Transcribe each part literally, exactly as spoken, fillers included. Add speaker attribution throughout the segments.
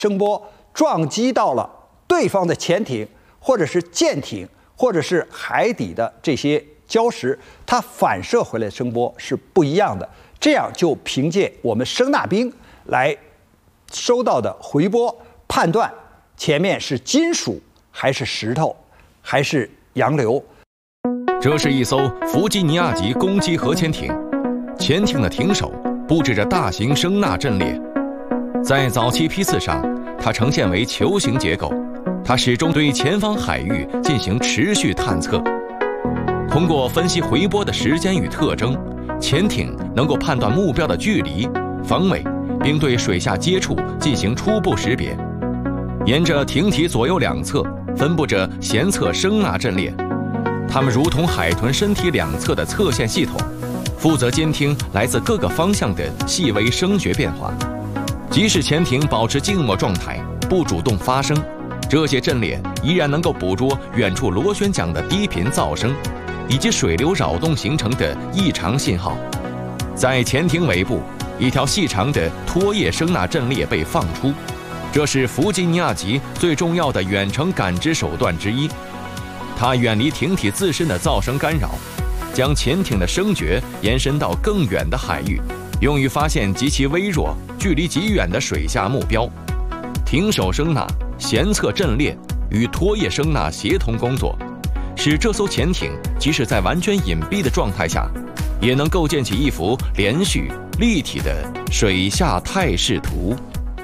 Speaker 1: 声波撞击到了对方的潜艇，或者是舰艇，或者是海底的这些礁石，它反射回来的声波是不一样的。这样就凭借我们声纳兵来收到的回波，判断前面是金属还是石头还是洋流。
Speaker 2: 这是一艘弗吉尼亚级攻击核潜艇，潜艇的艇首布置着大型声纳阵列。在早期批次上，它呈现为球形结构，它始终对前方海域进行持续探测。通过分析回波的时间与特征，潜艇能够判断目标的距离、方位，并对水下接触进行初步识别。沿着艇体左右两侧分布着舷侧声纳阵列，它们如同海豚身体两侧的侧线系统，负责监听来自各个方向的细微声学变化。即使潜艇保持静默状态，不主动发声，这些阵列依然能够捕捉远处螺旋桨的低频噪声，以及水流扰动形成的异常信号。在潜艇尾部，一条细长的拖曳声纳阵列被放出，这是弗吉尼亚级最重要的远程感知手段之一。它远离艇体自身的噪声干扰，将潜艇的声觉延伸到更远的海域，用于发现极其微弱、距离极远的水下目标。艇首声纳、舷侧阵列与拖曳声纳协同工作，使这艘潜艇即使在完全隐蔽的状态下，也能构建起一幅连续立体的水下态势图。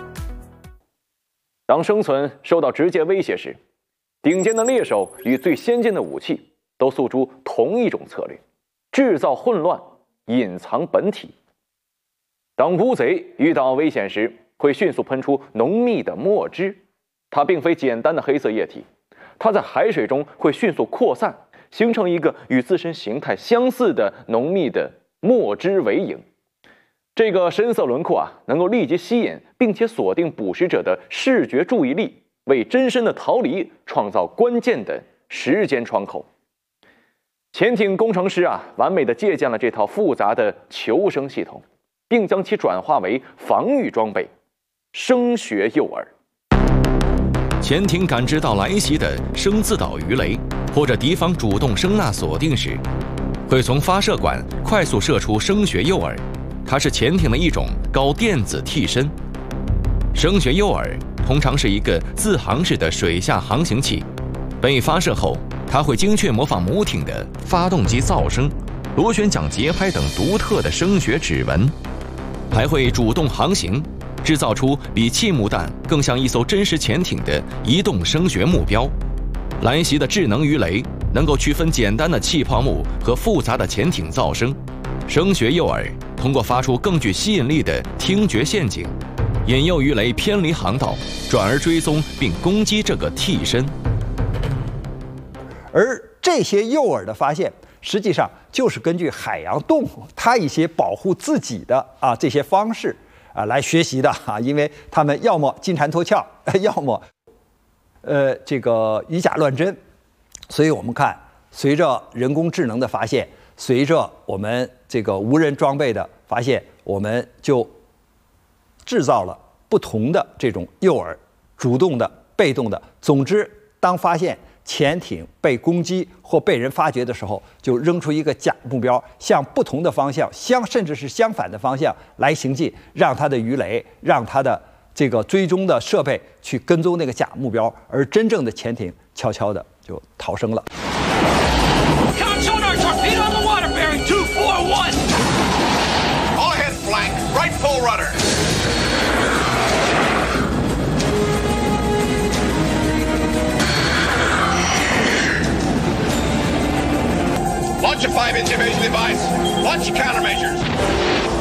Speaker 3: 当生存受到直接威胁时，顶尖的猎手与最先进的武器都诉诸同一种策略：制造混乱，隐藏本体。当乌贼遇到危险时，会迅速喷出浓密的墨汁，它并非简单的黑色液体，它在海水中会迅速扩散，形成一个与自身形态相似的浓密的墨汁尾影。这个深色轮廓啊，能够立即吸引并且锁定捕食者的视觉注意力，为真身的逃离创造关键的时间窗口。潜艇工程师啊，完美地借鉴了这套复杂的求生系统，并将其转化为防御装备——声学诱饵。
Speaker 2: 潜艇感知到来袭的声自导鱼雷或者敌方主动声纳锁定时，会从发射管快速射出声学诱饵，它是潜艇的一种高电子替身。声学诱饵通常是一个自航式的水下航行器，被发射后，它会精确模仿母艇的发动机噪声、螺旋桨节拍等独特的声学指纹，还会主动航行，制造出比气幕弹更像一艘真实潜艇的移动声学目标。来袭的智能鱼雷能够区分简单的气泡幕和复杂的潜艇噪声。声学诱饵通过发出更具吸引力的听觉陷阱，引诱鱼雷偏离航道，转而追踪并攻击这个替身。
Speaker 1: 而这些诱饵的发现，实际上就是根据海洋动物它一些保护自己的啊这些方式啊来学习的啊，因为它们要么金蝉脱壳，要么呃这个以假乱真。所以我们看，随着人工智能的发现，随着我们这个无人装备的发现，我们就制造了不同的这种诱饵，主动的、被动的。总之，当发现潜艇被攻击或被人发觉的时候，就扔出一个假目标，向不同的方向，相甚至是相反的方向来行进，让它的鱼雷，让它的这个追踪的设备去跟踪那个假目标，而真正的潜艇悄悄的就逃生了。
Speaker 4: Right full rudder. Launch a five-inch evasion device. Launch your countermeasures.